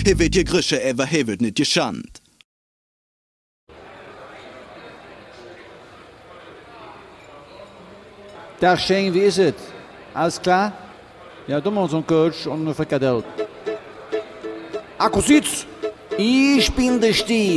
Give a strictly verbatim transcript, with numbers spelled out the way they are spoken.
He wird je Grische, ever he wird nicht geschand. Der Shane, wie ist es? Alles klar? Ja, du machst so einen Coach und eine Frikadelle. Akkusitz! Ich bin der Stiel.